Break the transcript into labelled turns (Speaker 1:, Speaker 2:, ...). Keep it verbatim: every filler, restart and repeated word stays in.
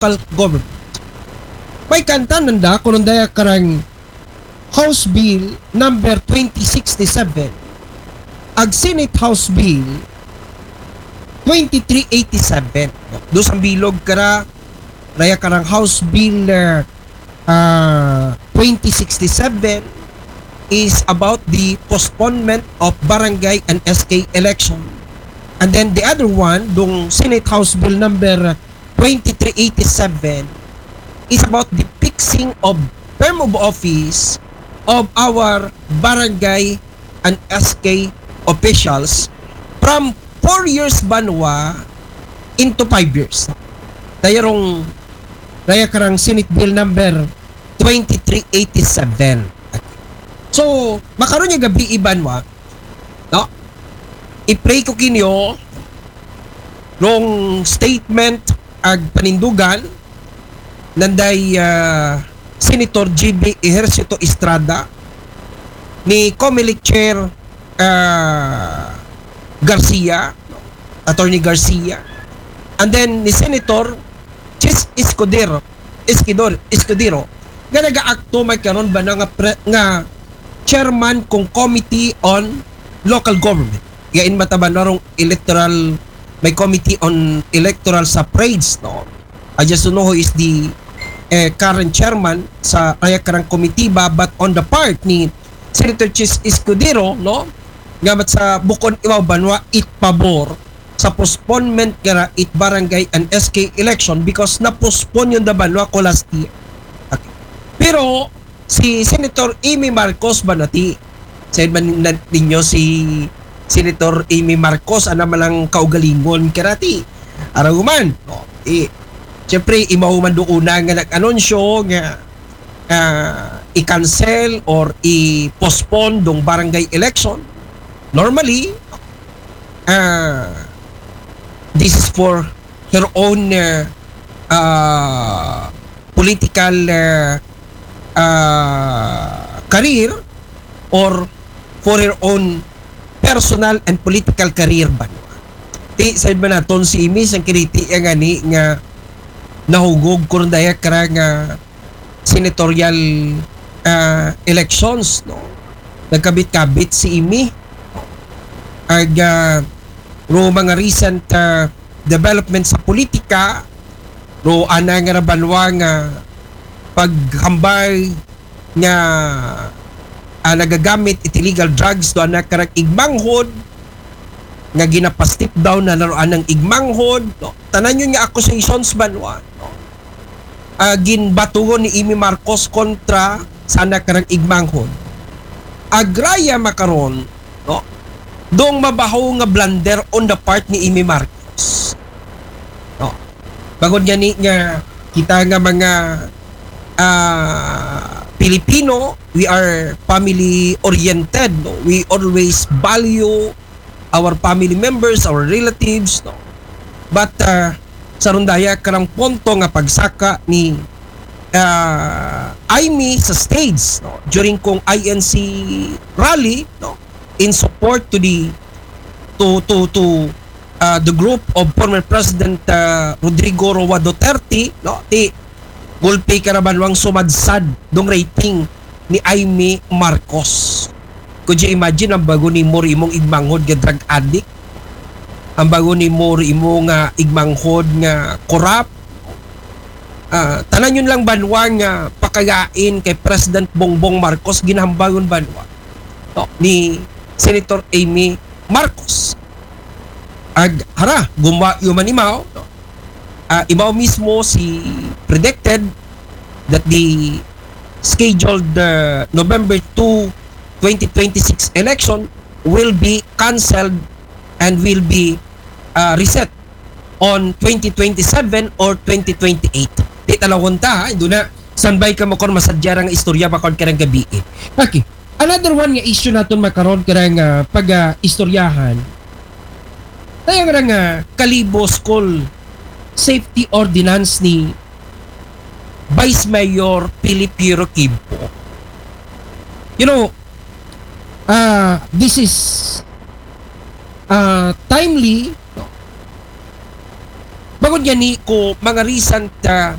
Speaker 1: local government. May kanta nanda kung daya karang House Bill number twenty sixty-seven ag Senate House Bill twenty-three eighty-seven. Do sa bilog kara daya karang House Bill uh, uh, twenty sixty-seven is about the postponement of barangay and S K election. And then the other one, dong Senate House Bill number twenty-three eighty-seven is about the fixing of term of office of our barangay and S K officials from four years banwa into five years. Dayarong daya karang Senate Bill number twenty-three eighty-seven. So, makaroon niya gabi ibanwa, no? I-pray ko kinyo nung statement ag panindugan nanday uh, Senator G B Ejercito Estrada ni Comelec Chair uh, Garcia, Attorney Garcia, and then ni Senator Chis Escudero, Escudero, Escudero, nga nag-aakto may karon ba na nga, pre, nga chairman kong Committee on Local Government. Yain mataban narong electoral, may Committee on Electoral sa Parades, no? I just don't know who is the uh, current chairman sa kaya karang committee ba, but on the part ni Senator Chis Escudero, no? Gamat sa bukon iwaw banwa it pabor sa postponement gara it barangay and S K election because na-postpone yung banwa ko last year. Okay. Pero si Senator Amy Marcos ba nati? Sa man ninyo si Senator Amy Marcos ana malang kaugalingon karati. Araguman. No. Eh, siyempre imahuman doon una nga nag-anunsyo nga uh, i-cancel or i-postpone dong barangay election. Normally, uh, this is for her own uh, uh, political uh, uh, career or for her own personal and political career ba? Ti said ba naton si Imis ang kiriti nga ni nga nahugog kung daya kara nga senatorial uh, elections, no? Nagkabit-kabit si Imi ag uh, ro mga recent uh, development sa politika ro ana nga rabanwa nga paghambay nga uh, nagagamit it illegal drugs do ana karag igmanghod nga ginapa-step down na naroan ng igmanghod, no? Tanan yun nga accusations banwa, no? Uh, ginbatugon ni Amy Marcos kontra sa ana karag igmanghod. Agraya makaron, no? Dong mabaho nga blunder on the part ni Amy Marcos. No. Bagod nga ni nga kita nga mga uh, Pilipino, we are family oriented, no? We always value our family members, our relatives, no? But uh, sa rundaya karang punto nga pagsaka ni uh, Amy sa stage, no? During kong I N C rally, no? In support to the to to to uh, the group of former President uh, Rodrigo Roa Duterte, no? Ti gulpi karabanwang sumadsad dong rating ni Amy Marcos. Could you imagine ang bago ni Mori imong igmanghod nga drug addict? Ang bago ni Mori imo nga igmanghod nga corrupt? Uh, tanan yun lang banwa nga pakagain kay President Bongbong Marcos ginahambagon banwa, no? Ni Senator Amy Marcos. Ag hara gumwa yuman imaw, no? Uh, imaw mismo si predicted that the scheduled uh, November second, twenty twenty-six election will be cancelled and will be uh, reset on twenty twenty-seven or twenty twenty-eight. Di talawon ta, ito na sanbay ka mo kon masadyarang istorya bakod karang gabi. Eh. Okay. Another one nga issue natin makaroon karang uh, pag-istoryahan. Uh, tayo nga nga Kalibo School Safety Ordinance ni Vice Mayor Pilipiro Quimpo. You know, uh, this is uh, timely Bangod yan ni ko mga recent uh,